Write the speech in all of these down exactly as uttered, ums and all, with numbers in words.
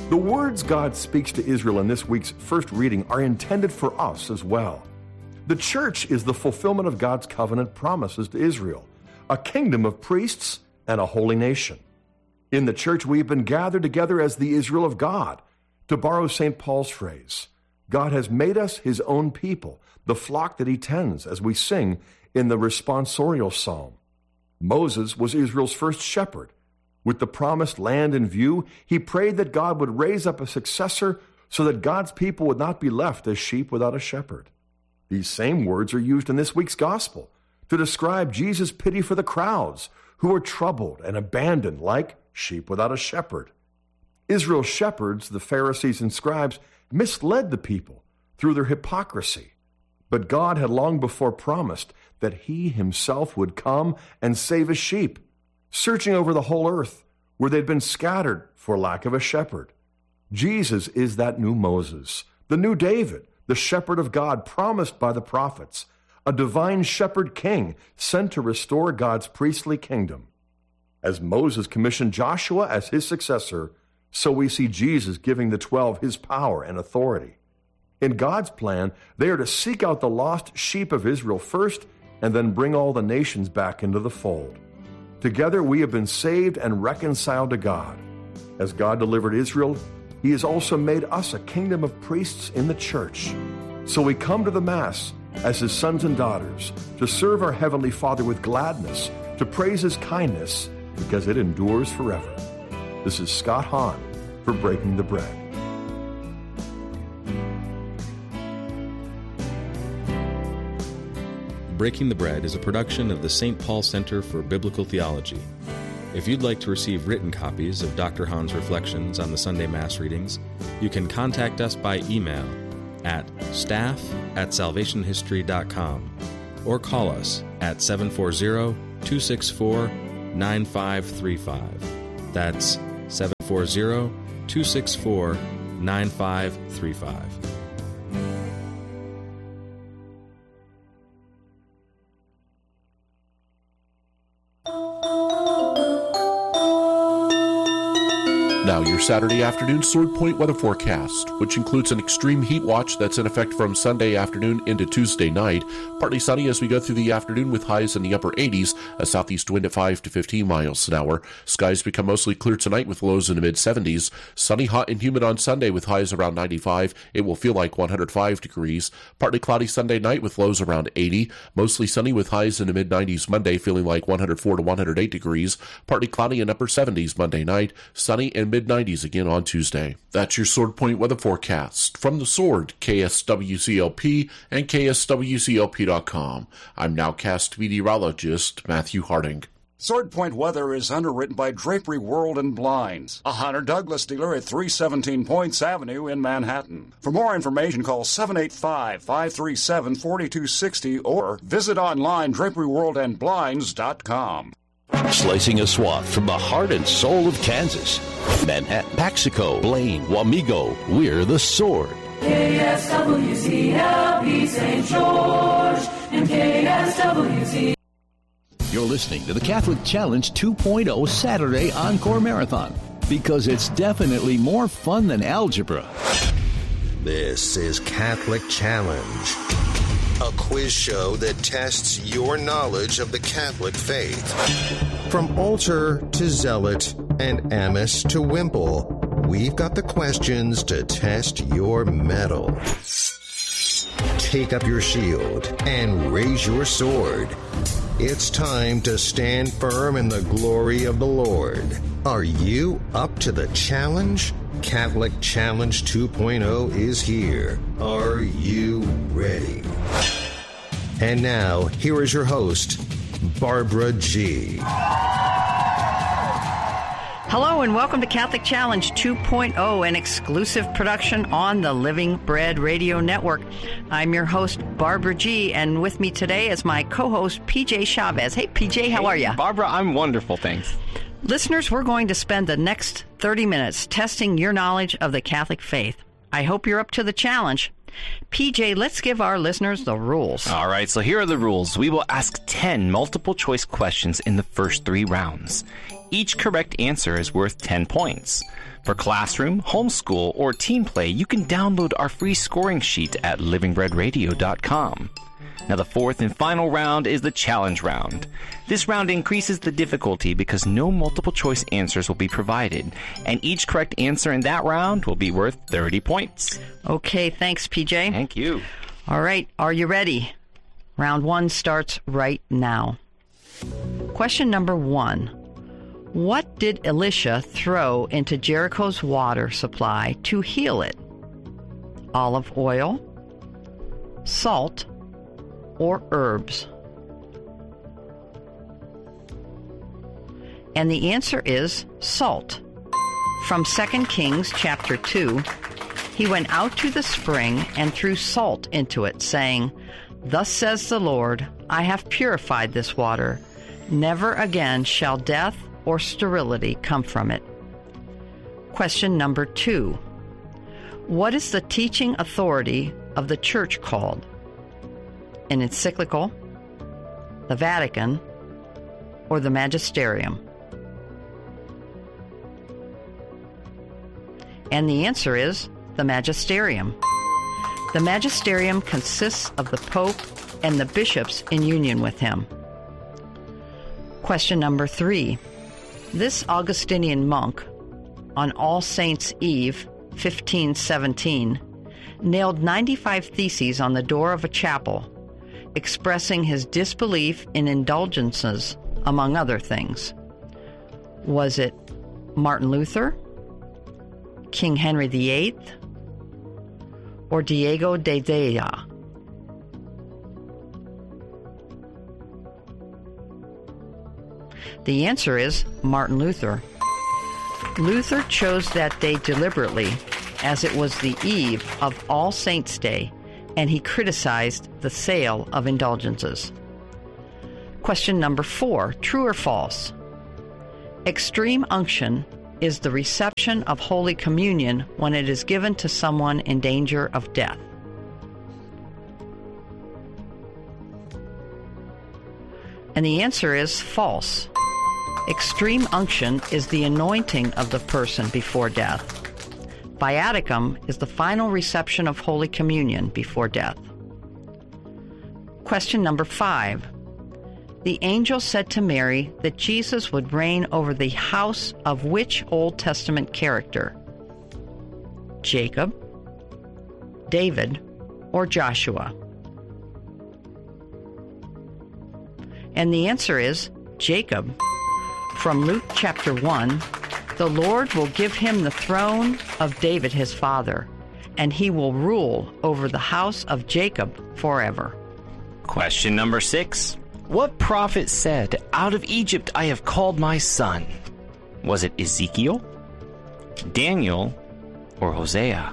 The words God speaks to Israel in this week's first reading are intended for us as well. The church is the fulfillment of God's covenant promises to Israel, a kingdom of priests and a holy nation. In the church, we have been gathered together as the Israel of God. To borrow Saint Paul's phrase, God has made us his own people, the flock that he tends, as we sing in the responsorial psalm. Moses was Israel's first shepherd. With the promised land in view, he prayed that God would raise up a successor so that God's people would not be left as sheep without a shepherd. These same words are used in this week's gospel to describe Jesus' pity for the crowds who are troubled and abandoned like sheep without a shepherd. Israel's shepherds, the Pharisees and scribes, misled the people through their hypocrisy. But God had long before promised that he himself would come and save his sheep, searching over the whole earth where they'd been scattered for lack of a shepherd. Jesus is that new Moses, the new David, the shepherd of God promised by the prophets, a divine shepherd king sent to restore God's priestly kingdom. As Moses commissioned Joshua as his successor, so we see Jesus giving the twelve his power and authority. In God's plan, they are to seek out the lost sheep of Israel first and then bring all the nations back into the fold. Together we have been saved and reconciled to God. As God delivered Israel, he has also made us a kingdom of priests in the church. So we come to the Mass as his sons and daughters to serve our Heavenly Father with gladness, to praise his kindness, because it endures forever. This is Scott Hahn for Breaking the Bread. Breaking the Bread is a production of the Saint Paul Center for Biblical Theology. If you'd like to receive written copies of Doctor Hahn's reflections on the Sunday Mass readings, you can contact us by email at staff at salvation history dot com or call us at seven four zero, two six four, nine five three five. That's seven four zero, two six four, nine five three five. Now, your Saturday afternoon Sword Point weather forecast, which includes an extreme heat watch that's in effect from Sunday afternoon into Tuesday night. Partly sunny as we go through the afternoon with highs in the upper eighties, a southeast wind at five to fifteen miles an hour. Skies become mostly clear tonight with lows in the mid-seventies. Sunny, hot, and humid on Sunday with highs around ninety-five. It will feel like one hundred five degrees. Partly cloudy Sunday night with lows around eighty. Mostly sunny with highs in the mid-nineties Monday, feeling like one hundred four to one hundred eight degrees. Partly cloudy and upper seventies Monday night. Sunny and mid-nineties again on Tuesday. That's your Sword Point weather forecast. From the Sword, K S W C L P and K S W C L P dot com. I'm nowcast meteorologist Matthew Harding. Sword Point weather is underwritten by Drapery World and Blinds, a Hunter Douglas dealer at three seventeen Points Avenue in Manhattan. For more information, call seven eight five, five three seven, four two six zero or visit online drapery world and blinds dot com. Slicing a swath from the heart and soul of Kansas. Manhattan, Paxico, Blaine, Wamego, we're the Sword. K S W C L P Saint George and K S W C. You're listening to the Catholic Challenge two point oh Saturday Encore Marathon, because it's definitely more fun than algebra. This is Catholic Challenge, a quiz show that tests your knowledge of the Catholic faith. From altar to zealot and amice to wimple, we've got the questions to test your mettle. Take up your shield and raise your sword. It's time to stand firm in the glory of the Lord. Are you up to the challenge? Catholic Challenge two point oh is here. Are you ready? And now, here is your host, Barbara G. Hello and welcome to Catholic Challenge two point oh, an exclusive production on the Living Bread Radio Network. I'm your host, Barbara G., and with me today is my co-host, P J Chavez. Hey, P J, how hey, are you? Barbara, I'm wonderful, thanks. Listeners, we're going to spend the next thirty minutes testing your knowledge of the Catholic faith. I hope you're up to the challenge. P J, let's give our listeners the rules. All right, so here are the rules. We will ask ten multiple-choice questions in the first three rounds. Each correct answer is worth ten points. For classroom, homeschool, or team play, you can download our free scoring sheet at living bread radio dot com. Now, the fourth and final round is the challenge round. This round increases the difficulty because no multiple choice answers will be provided, and each correct answer in that round will be worth thirty points. Okay, thanks, P J. Thank you. All right, are you ready? Round one starts right now. Question number one. What did Elisha throw into Jericho's water supply to heal it? Olive oil, salt, or herbs? And the answer is salt. From Second Kings chapter two, he went out to the spring and threw salt into it, saying, "Thus says the Lord, I have purified this water. Never again shall death or sterility come from it." Question number two. What is the teaching authority of the church called? An encyclical, the Vatican, or the magisterium? And the answer is the magisterium. The magisterium consists of the Pope and the bishops in union with him. Question number three. This Augustinian monk, on All Saints' Eve, fifteen seventeen, nailed ninety-five theses on the door of a chapel, expressing his disbelief in indulgences, among other things. Was it Martin Luther, King Henry the Eighth, or Diego de Dea? The answer is Martin Luther. Luther chose that day deliberately, as it was the eve of All Saints' Day, and he criticized the sale of indulgences. Question number four, true or false? Extreme unction is the reception of Holy Communion when it is given to someone in danger of death. And the answer is false. Extreme unction is the anointing of the person before death. Viaticum is the final reception of Holy Communion before death. Question number five. The angel said to Mary that Jesus would reign over the house of which Old Testament character? Jacob, David, or Joshua? And the answer is Jacob. From Luke chapter one, the Lord will give him the throne of David his father, and he will rule over the house of Jacob forever. Question number six. What prophet said, "Out of Egypt I have called my son"? Was it Ezekiel, Daniel, or Hosea?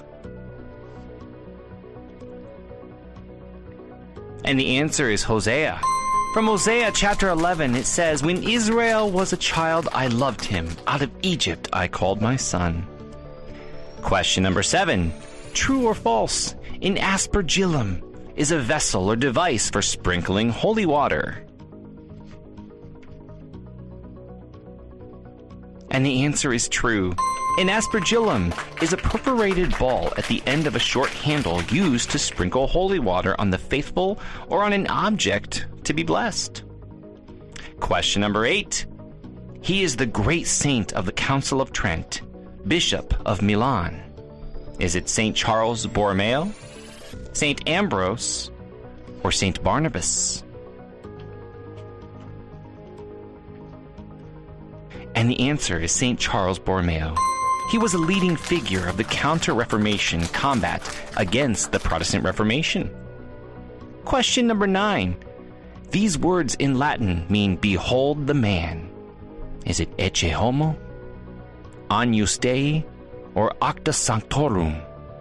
And the answer is Hosea. From Hosea chapter eleven, it says, "When Israel was a child, I loved him. Out of Egypt I called my son." Question number seven. True or false? An aspergillum is a vessel or device for sprinkling holy water. And the answer is true. An aspergillum is a perforated ball at the end of a short handle used to sprinkle holy water on the faithful or on an object to be blessed. Question number eight. He is the great saint of the Council of Trent, Bishop of Milan. Is it Saint Charles Borromeo, Saint Ambrose, or Saint Barnabas? And the answer is Saint Charles Borromeo. He was a leading figure of the Counter-Reformation combat against the Protestant Reformation. Question number nine. These words in Latin mean "behold the man." Is it Ecce Homo, Agnus Dei, or Acta Sanctorum?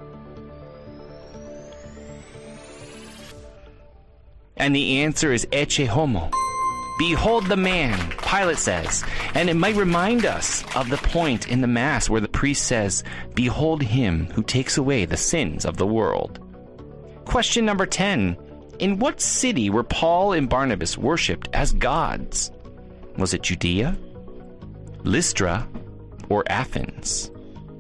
And the answer is Ecce Homo. Behold the man, Pilate says, and it might remind us of the point in the Mass where the priest says, "Behold him who takes away the sins of the world." Question number ten. In what city were Paul and Barnabas worshipped as gods? Was it Judea, Lystra, or Athens?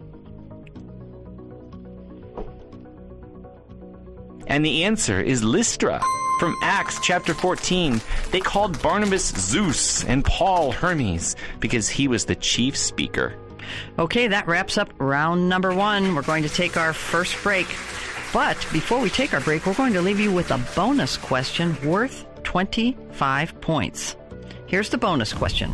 And the answer is Lystra. From Acts chapter fourteen, they called Barnabas Zeus and Paul Hermes because he was the chief speaker. Okay, that wraps up round number one. We're going to take our first break. But before we take our break, we're going to leave you with a bonus question worth twenty-five points. Here's the bonus question.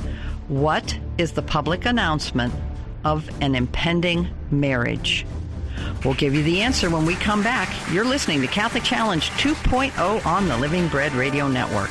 What is the public announcement of an impending marriage? We'll give you the answer when we come back. You're listening to Catholic Challenge two point oh on the Living Bread Radio Network.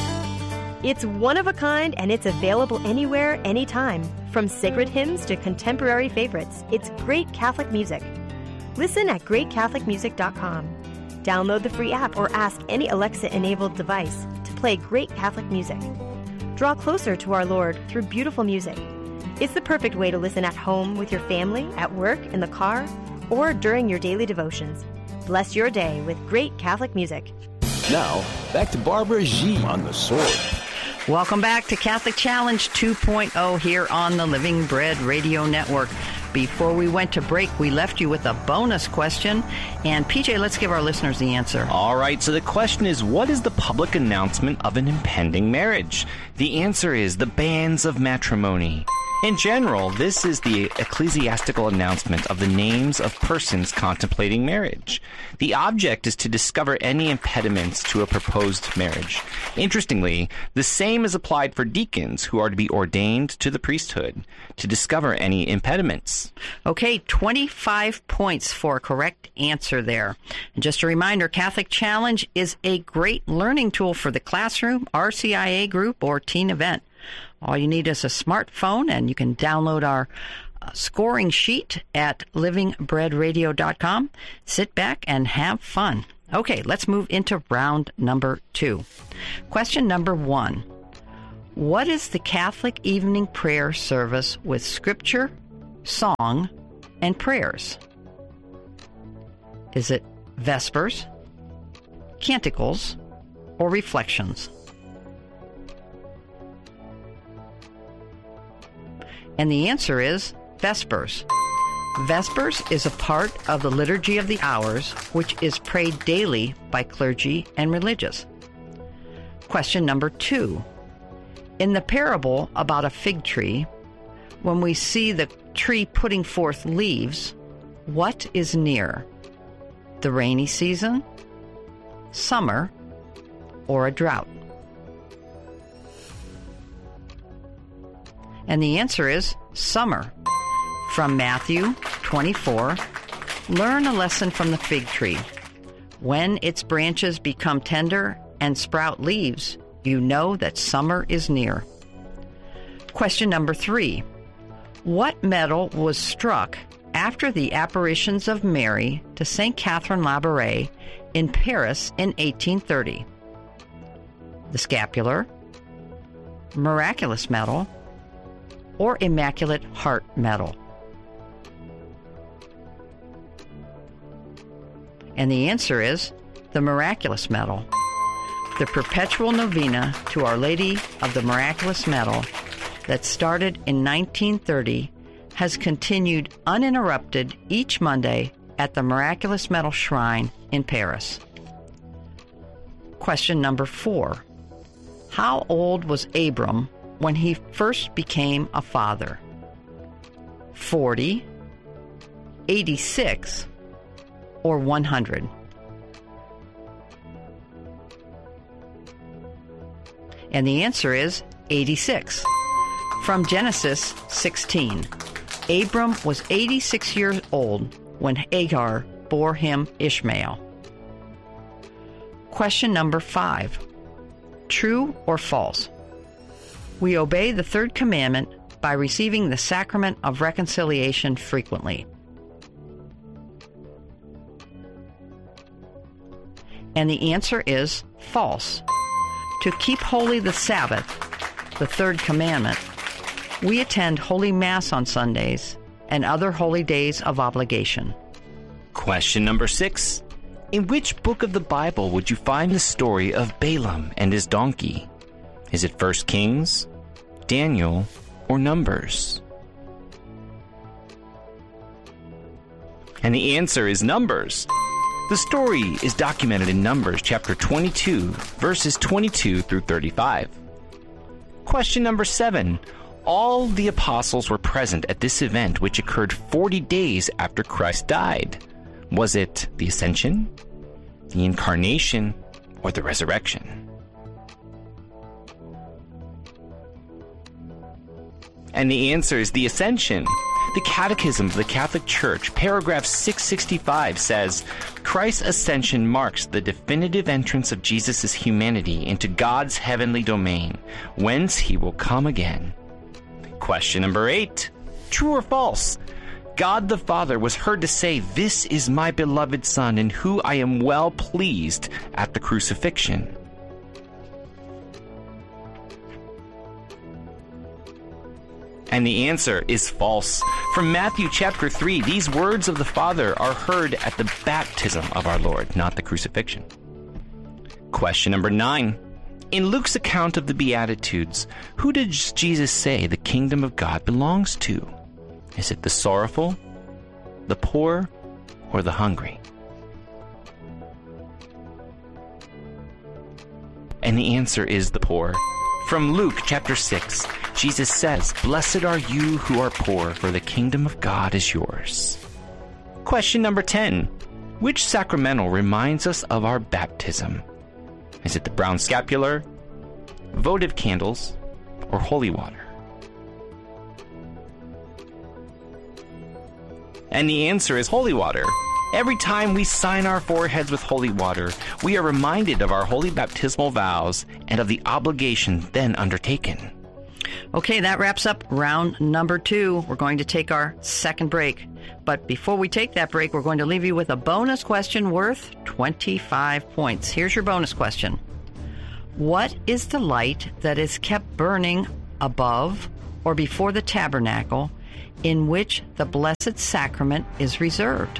It's one of a kind, and it's available anywhere, anytime. From sacred hymns to contemporary favorites, it's great Catholic music. Listen at great catholic music dot com. Download the free app or ask any Alexa-enabled device to play great Catholic music. Draw closer to our Lord through beautiful music. It's the perfect way to listen at home with your family, at work, in the car, or during your daily devotions. Bless your day with great Catholic music. Now, back to Barbara G. on the Sword. Welcome back to Catholic Challenge two point oh here on the Living Bread Radio Network. Before we went to break, we left you with a bonus question. And P J, let's give our listeners the answer. All right, so the question is, what is the public announcement of an impending marriage? The answer is the banns of matrimony. In general, this is the ecclesiastical announcement of the names of persons contemplating marriage. The object is to discover any impediments to a proposed marriage. Interestingly, the same is applied for deacons who are to be ordained to the priesthood, to discover any impediments. Okay, twenty-five points for a correct answer there. And just a reminder, Catholic Challenge is a great learning tool for the classroom, R C I A group, or teen event. All you need is a smartphone, and you can download our uh, scoring sheet at living bread radio dot com. Sit back and have fun. Okay, let's move into round number two. Question number one. What is the Catholic evening prayer service with scripture, song, and prayers? Is it Vespers, Canticles, or Reflections? And the answer is Vespers. Vespers is a part of the Liturgy of the Hours, which is prayed daily by clergy and religious. Question number two. In the parable about a fig tree, when we see the tree putting forth leaves, what is near? The rainy season, summer, or a drought? And the answer is summer. From Matthew twenty-four, learn a lesson from the fig tree. When its branches become tender and sprout leaves, you know that summer is near. Question number three. What medal was struck after the apparitions of Mary to Saint Catherine Labouré in Paris in eighteen thirty? The scapular, miraculous medal, or Immaculate Heart Medal? And the answer is the Miraculous Medal. The perpetual novena to Our Lady of the Miraculous Medal that started in nineteen thirty has continued uninterrupted each Monday at the Miraculous Medal Shrine in Paris. Question number four. How old was Abram when he first became a father? forty, eighty-six, or one hundred? And the answer is eighty-six. From Genesis sixteen, Abram was eighty-six years old when Hagar bore him Ishmael. Question number five. True or false? We obey the third commandment by receiving the sacrament of reconciliation frequently. And the answer is false. To keep holy the Sabbath, the third commandment, we attend Holy Mass on Sundays and other holy days of obligation. Question number six. In which book of the Bible would you find the story of Balaam and his donkey? Is it First Kings, Daniel, or Numbers? And the answer is Numbers. The story is documented in Numbers chapter twenty-two, verses twenty-two through thirty-five. Question number seven. All the apostles were present at this event, which occurred forty days after Christ died. Was it the Ascension, the Incarnation, or the Resurrection? And the answer is the Ascension. The Catechism of the Catholic Church, paragraph six sixty-five, says, Christ's ascension marks the definitive entrance of Jesus' humanity into God's heavenly domain, whence he will come again. Question number eight. True or false? God the Father was heard to say, This is my beloved Son, in whom I am well pleased, at the crucifixion. And the answer is false. From Matthew chapter three, these words of the Father are heard at the baptism of our Lord, not the crucifixion. Question number nine. In Luke's account of the Beatitudes, who does Jesus say the kingdom of God belongs to? Is it the sorrowful, the poor, or the hungry? And the answer is the poor. From Luke chapter six, Jesus says, Blessed are you who are poor, for the kingdom of God is yours. Question number ten. Which sacramental reminds us of our baptism? Is it the brown scapular, votive candles, or holy water? And the answer is holy water. Every time we sign our foreheads with holy water, we are reminded of our holy baptismal vows and of the obligation then undertaken. Okay, that wraps up round number two. We're going to take our second break. But before we take that break, we're going to leave you with a bonus question worth twenty-five points. Here's your bonus question. What is the light that is kept burning above or before the tabernacle in which the Blessed Sacrament is reserved?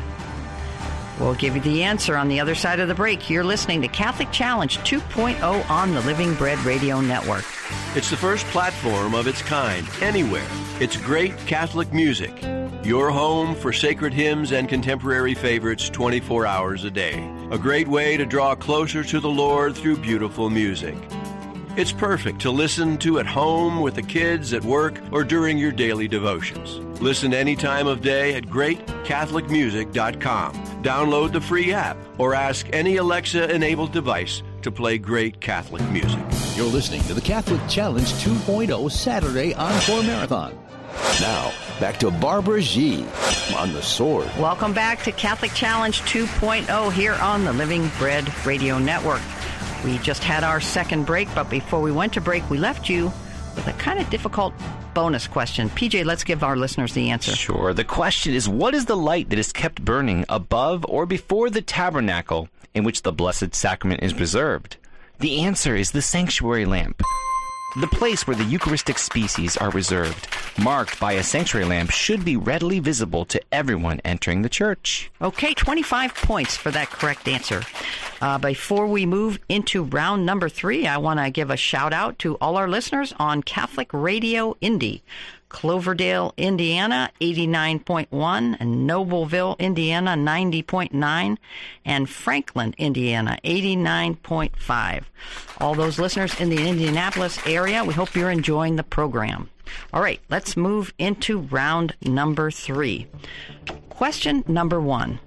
We'll give you the answer on the other side of the break. You're listening to Catholic Challenge two point oh on the Living Bread Radio Network. It's the first platform of its kind anywhere. It's great Catholic music. Your home for sacred hymns and contemporary favorites twenty-four hours a day. A great way to draw closer to the Lord through beautiful music. It's perfect to listen to at home, with the kids, at work, or during your daily devotions. Listen any time of day at great catholic music dot com. Download the free app or ask any Alexa-enabled device to play great Catholic music. You're listening to the Catholic Challenge two point oh Saturday Encore Marathon. Now, back to Barbara G. on the Sword. Welcome back to Catholic Challenge two point oh here on the Living Bread Radio Network. We just had our second break, but before we went to break, we left you with a kind of difficult bonus question. P J, let's give our listeners the answer. Sure. The question is, what is the light that is kept burning above or before the tabernacle in which the Blessed Sacrament is preserved? The answer is the sanctuary lamp. The place where the Eucharistic species are reserved, marked by a sanctuary lamp, should be readily visible to everyone entering the church. Okay, twenty-five points for that correct answer. Uh, before we move into round number three, I want to give a shout out to all our listeners on Catholic Radio Indy. Cloverdale, Indiana, eighty-nine point one, and Nobleville, Indiana, ninety point nine, and Franklin, Indiana, eighty-nine point five. All those listeners in the Indianapolis area, we hope you're enjoying the program. All right, let's move into round number three. Question number one.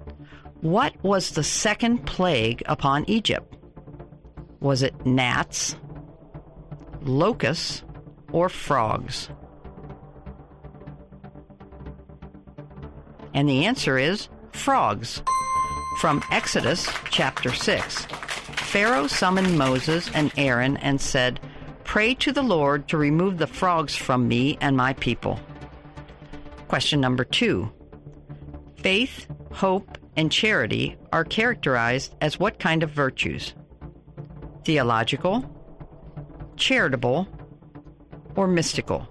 What was the second plague upon Egypt? Was it gnats, locusts, or frogs? And the answer is frogs. From Exodus chapter six. Pharaoh summoned Moses and Aaron and said, "Pray to the Lord to remove the frogs from me and my people." Question number two. Faith, hope, and charity are characterized as what kind of virtues? Theological, charitable, or mystical?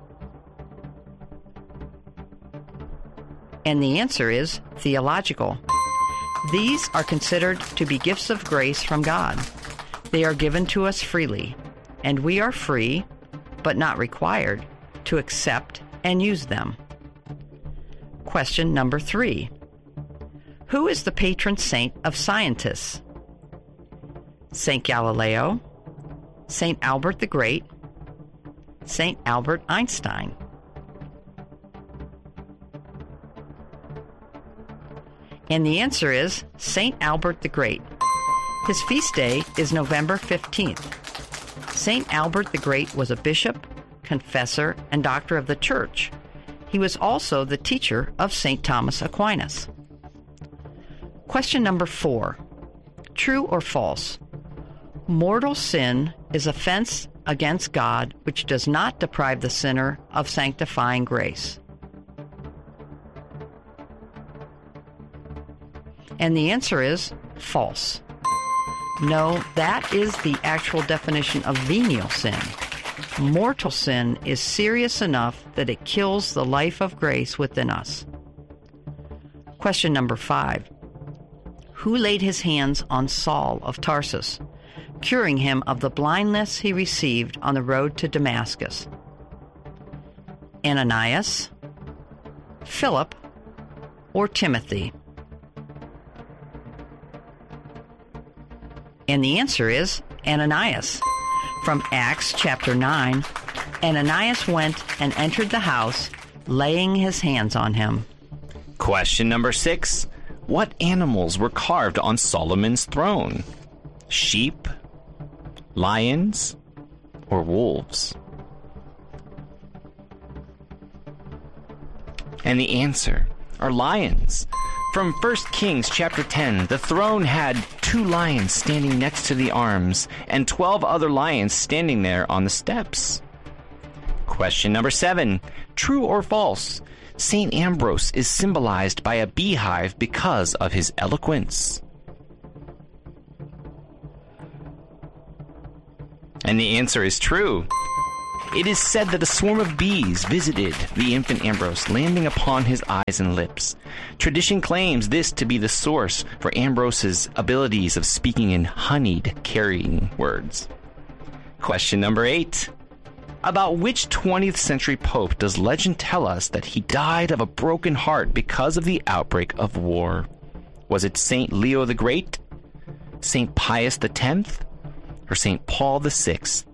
And the answer is theological. These are considered to be gifts of grace from God. They are given to us freely, and we are free, but not required, to accept and use them. Question number three. Who is the patron saint of scientists? Saint Galileo, Saint Albert the Great, Saint Albert Einstein. And the answer is Saint Albert the Great. His feast day is November fifteenth. Saint Albert the Great was a bishop, confessor, and doctor of the church. He was also the teacher of Saint Thomas Aquinas. Question number four. True or false? Mortal sin is offense against God which does not deprive the sinner of sanctifying grace. And the answer is false. No, that is the actual definition of venial sin. Mortal sin is serious enough that it kills the life of grace within us. Question number five. Who laid his hands on Saul of Tarsus, curing him of the blindness he received on the road to Damascus? Ananias, Philip, or Timothy? And the answer is Ananias. From Acts chapter nine, Ananias went and entered the house, laying his hands on him. Question number six. What animals were carved on Solomon's throne? Sheep, lions, or wolves? And the answer are lions. From First Kings chapter ten, the throne had two lions standing next to the arms and twelve other lions standing there on the steps. Question number seven. True or false? Saint Ambrose is symbolized by a beehive because of his eloquence. And the answer is true. It is said that a swarm of bees visited the infant Ambrose, landing upon his eyes and lips. Tradition claims this to be the source for Ambrose's abilities of speaking in honeyed, carrying words. Question number eight. About which twentieth century pope does legend tell us that he died of a broken heart because of the outbreak of war? Was it Saint Leo the Great, Saint Pius the tenth, or Saint Paul the sixth?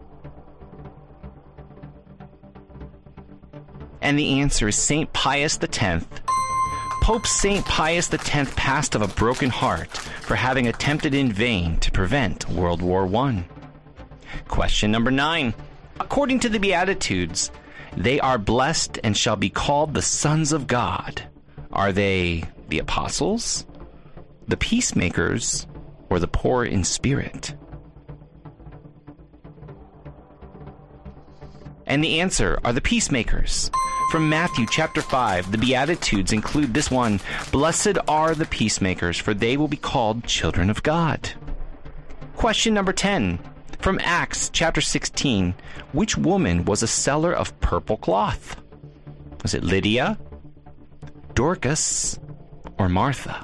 And the answer is Saint Pius the tenth. Pope Saint Pius the tenth passed of a broken heart for having attempted in vain to prevent World War One. Question number nine. According to the Beatitudes, they are blessed and shall be called the sons of God. Are they the apostles, the peacemakers, or the poor in spirit? And the answer are the peacemakers. From Matthew chapter five, the Beatitudes include this one: Blessed are the peacemakers, for they will be called children of God. Question number ten. From Acts chapter sixteen, which woman was a seller of purple cloth? Was it Lydia, Dorcas, or Martha?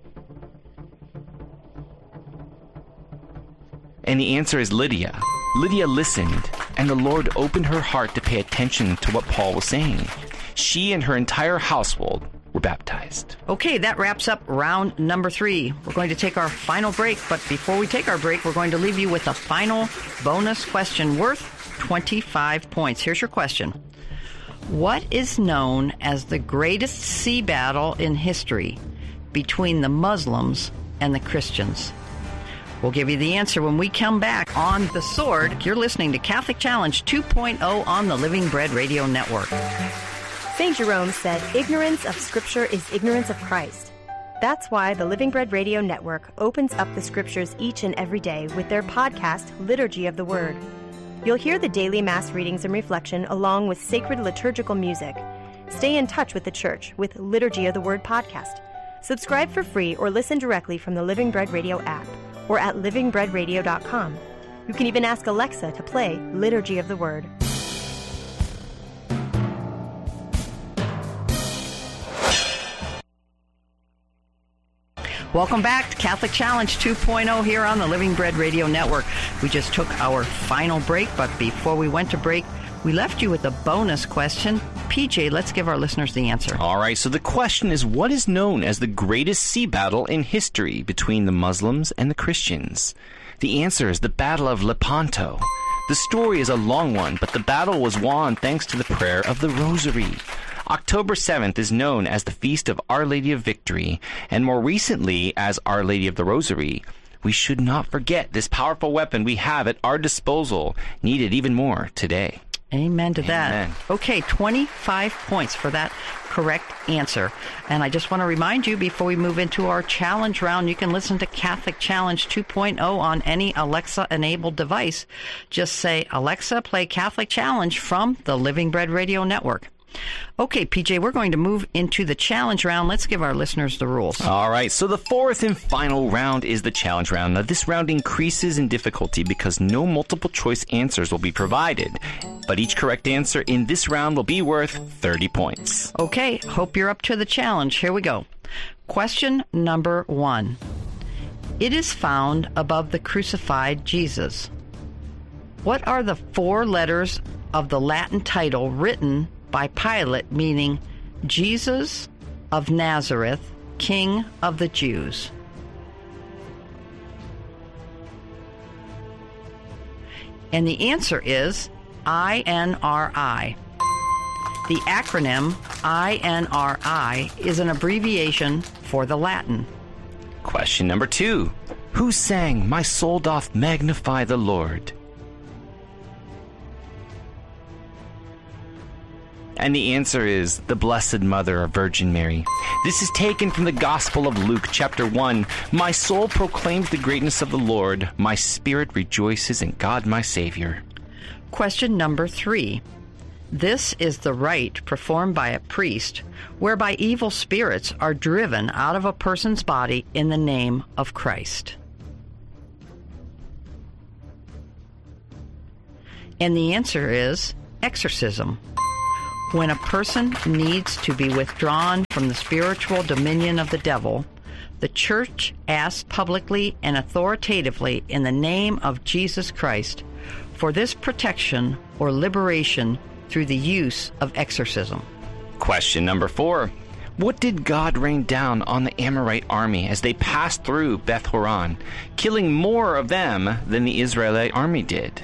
And the answer is Lydia. Lydia listened, and the Lord opened her heart to pay attention to what Paul was saying. She and her entire household were baptized. Okay, that wraps up round number three. We're going to take our final break, but before we take our break, we're going to leave you with a final bonus question worth twenty-five points. Here's your question. What is known as the greatest sea battle in history between the Muslims and the Christians? We'll give you the answer when we come back on The Sword. You're listening to Catholic Challenge two point oh on the Living Bread Radio Network. Saint Jerome said, ignorance of Scripture is ignorance of Christ. That's why the Living Bread Radio Network opens up the Scriptures each and every day with their podcast, Liturgy of the Word. You'll hear the daily Mass readings and reflection along with sacred liturgical music. Stay in touch with the Church with Liturgy of the Word podcast. Subscribe for free or listen directly from the Living Bread Radio app or at living bread radio dot com. You can even ask Alexa to play Liturgy of the Word. Welcome back to Catholic Challenge two point oh here on the Living Bread Radio Network. We just took our final break, but before we went to break, We left you with a bonus question. P J, let's give our listeners the answer. All right, so the question is, what is known as the greatest sea battle in history between the Muslims and the Christians? The answer is the Battle of Lepanto. The story is a long one, but the battle was won thanks to the prayer of the Rosary. October seventh is known as the Feast of Our Lady of Victory, and more recently as Our Lady of the Rosary. We should not forget this powerful weapon we have at our disposal, needed even more today. Amen to that. Amen. Okay, twenty-five points for that correct answer. And I just want to remind you, before we move into our challenge round, you can listen to Catholic Challenge two point oh on any Alexa-enabled device. Just say, Alexa, play Catholic Challenge from the Living Bread Radio Network. Okay, P J, we're going to move into the challenge round. Let's give our listeners the rules. All right, so the fourth and final round is the challenge round. Now, this round increases in difficulty because no multiple choice answers will be provided. But each correct answer in this round will be worth thirty points. Okay, hope you're up to the challenge. Here we go. Question number one. It is found above the crucified Jesus. What are the four letters of the Latin title written by Pilate, meaning Jesus of Nazareth, King of the Jews? And the answer is I N R I. The acronym I N R I is an abbreviation for the Latin. Question number two. Who sang, "My soul doth magnify the Lord"? And the answer is the Blessed Mother of Virgin Mary. This is taken from the Gospel of Luke, chapter one. My soul proclaims the greatness of the Lord. My spirit rejoices in God my Savior. Question number three. This is the rite performed by a priest whereby evil spirits are driven out of a person's body in the name of Christ. And the answer is exorcism. When a person needs to be withdrawn from the spiritual dominion of the devil, the Church asks publicly and authoritatively in the name of Jesus Christ for this protection or liberation through the use of exorcism. Question number four. What did God rain down on the Amorite army as they passed through Beth Horon, killing more of them than the Israelite army did?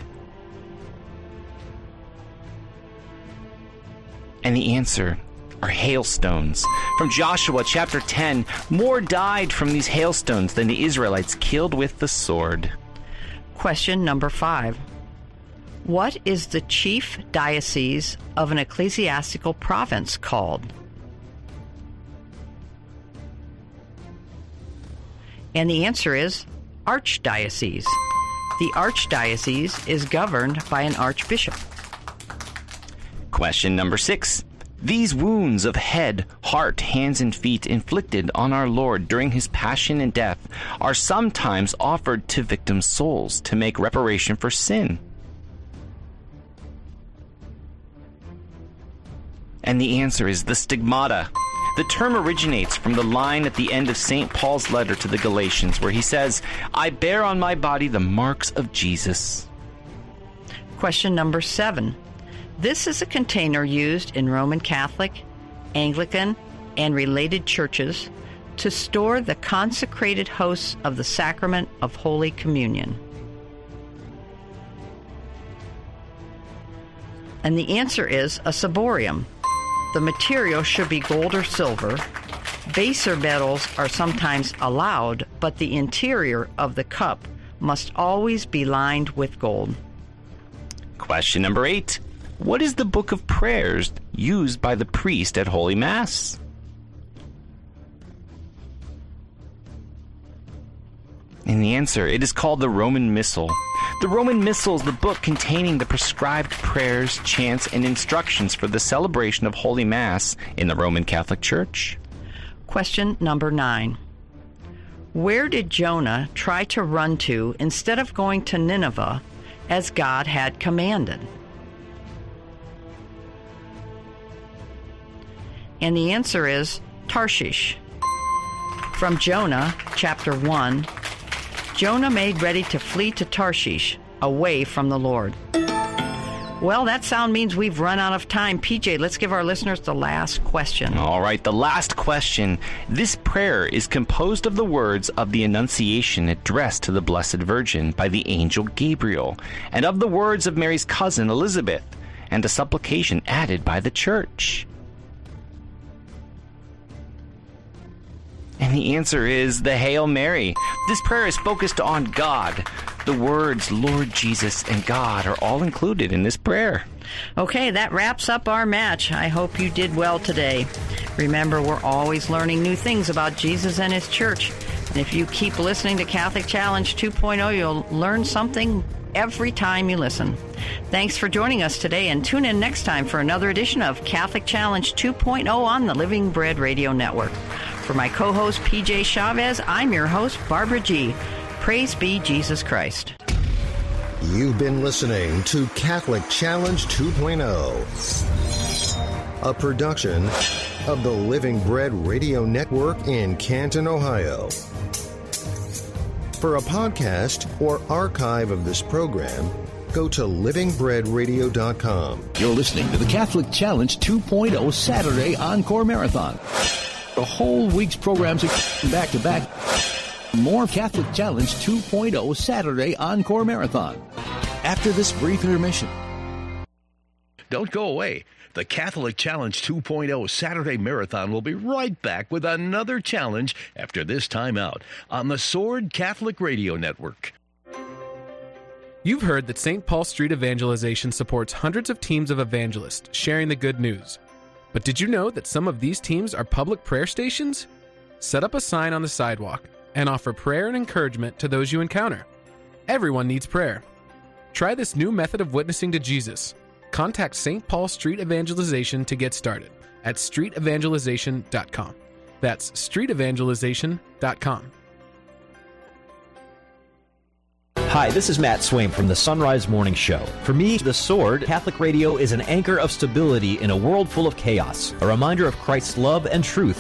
And the answer are hailstones. From Joshua chapter ten, more died from these hailstones than the Israelites killed with the sword. Question number five. What is the chief diocese of an ecclesiastical province called? And the answer is archdiocese. The archdiocese is governed by an archbishop. Question number six. These wounds of head, heart, hands, and feet inflicted on our Lord during his passion and death are sometimes offered to victims' souls to make reparation for sin. And the answer is the stigmata. The term originates from the line at the end of Saint Paul's letter to the Galatians where he says, I bear on my body the marks of Jesus. Question number seven. This is a container used in Roman Catholic, Anglican, and related churches to store the consecrated hosts of the sacrament of Holy Communion. And the answer is a ciborium. The material should be gold or silver. Baser metals are sometimes allowed, but the interior of the cup must always be lined with gold. Question number eight. What is the book of prayers used by the priest at Holy Mass? And the answer, it is called the Roman Missal. The Roman Missal is the book containing the prescribed prayers, chants, and instructions for the celebration of Holy Mass in the Roman Catholic Church. Question number nine. Where did Jonah try to run to instead of going to Nineveh as God had commanded? And the answer is Tarshish. From Jonah, chapter one, Jonah made ready to flee to Tarshish, away from the Lord. Well, that sound means we've run out of time. P J, let's give our listeners the last question. All right, the last question. This prayer is composed of the words of the Annunciation addressed to the Blessed Virgin by the angel Gabriel, and of the words of Mary's cousin Elizabeth, and a supplication added by the Church. And the answer is the Hail Mary. This prayer is focused on God. The words Lord Jesus and God are all included in this prayer. Okay, that wraps up our match. I hope you did well today. Remember, we're always learning new things about Jesus and his church. And if you keep listening to Catholic Challenge two point oh, you'll learn something every time you listen. Thanks for joining us today, and tune in next time for another edition of Catholic Challenge two point oh on the Living Bread Radio Network. For my co-host P J Chavez, I'm your host Barbara G. Praise be Jesus Christ. You've been listening to Catholic Challenge two point oh, a production of the Living Bread Radio Network in Canton, Ohio. For a podcast or archive of this program, go to living bread radio dot com. You're listening to the Catholic Challenge two point oh Saturday Encore Marathon. The whole week's programs are back to back. More Catholic Challenge two point oh Saturday Encore Marathon after this brief intermission. Don't go away. The Catholic Challenge two point oh Saturday Marathon will be right back with another challenge after this time out on the Sword Catholic Radio Network. You've heard that Saint Paul Street Evangelization supports hundreds of teams of evangelists sharing the good news. But did you know that some of these teams are public prayer stations? Set up a sign on the sidewalk and offer prayer and encouragement to those you encounter. Everyone needs prayer. Try this new method of witnessing to Jesus. Contact Saint Paul Street Evangelization to get started at street evangelization dot com. That's street evangelization dot com. Hi, this is Matt Swain from the Sunrise Morning Show. For me, The Sword, Catholic Radio is an anchor of stability in a world full of chaos, a reminder of Christ's love and truth